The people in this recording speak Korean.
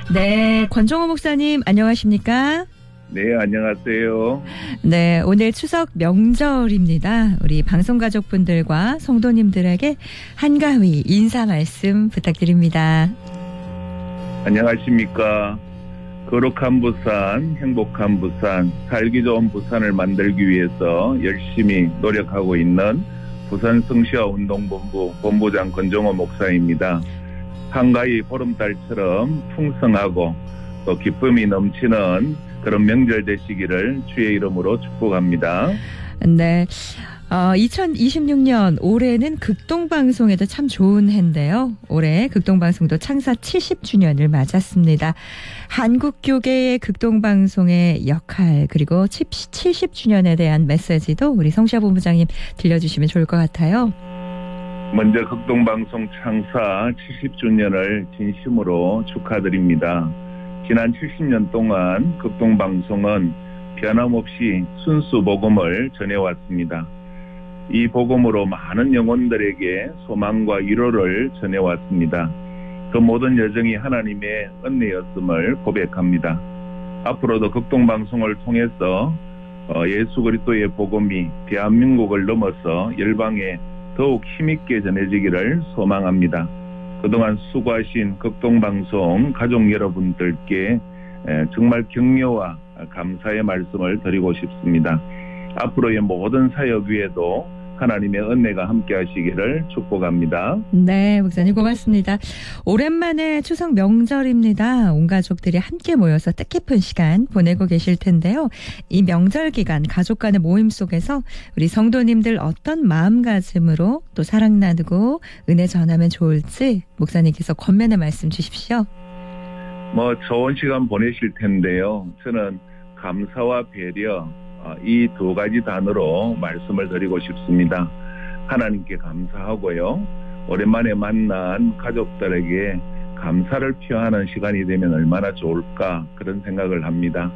네, 권정호 목사님 안녕하십니까? 네, 안녕하세요. 네, 오늘 추석 명절입니다. 우리 방송가족분들과 성도님들에게 한가위 인사 말씀 부탁드립니다. 안녕하십니까. 거룩한 부산, 행복한 부산, 살기 좋은 부산을 만들기 위해서 열심히 노력하고 있는 부산 성시화 운동본부 본부장 권정호 목사입니다. 한가위 보름달처럼 풍성하고 또 기쁨이 넘치는 그런 명절 되시기를 주의 이름으로 축복합니다. 네. 2026년 올해는 극동방송에도 참 좋은 해인데요. 올해 극동방송도 창사 70주년을 맞았습니다. 한국교계의 극동방송의 역할 그리고 70주년에 대한 메시지도 우리 성시화 본부장님 들려주시면 좋을 것 같아요. 먼저 극동방송 창사 70주년을 진심으로 축하드립니다. 지난 70년 동안 극동방송은 변함없이 순수 복음을 전해왔습니다. 이 복음으로 많은 영혼들에게 소망과 위로를 전해왔습니다. 그 모든 여정이 하나님의 은혜였음을 고백합니다. 앞으로도 극동방송을 통해서 예수 그리스도의 복음이 대한민국을 넘어서 열방에 더욱 힘있게 전해지기를 소망합니다. 그동안 수고하신 극동방송 가족 여러분들께 정말 격려와 감사의 말씀을 드리고 싶습니다. 앞으로의 모든 사역 위에도 하나님의 은혜가 함께 하시기를 축복합니다. 네, 목사님 고맙습니다. 오랜만에 추석 명절입니다. 온 가족들이 함께 모여서 뜻깊은 시간 보내고 계실 텐데요. 이 명절 기간 가족 간의 모임 속에서 우리 성도님들 어떤 마음가짐으로 또 사랑 나누고 은혜 전하면 좋을지 목사님께서 권면의 말씀 주십시오. 좋은 시간 보내실 텐데요. 저는 감사와 배려 이 두 가지 단어로 말씀을 드리고 싶습니다. 하나님께 감사하고요. 오랜만에 만난 가족들에게 감사를 표하는 시간이 되면 얼마나 좋을까 그런 생각을 합니다.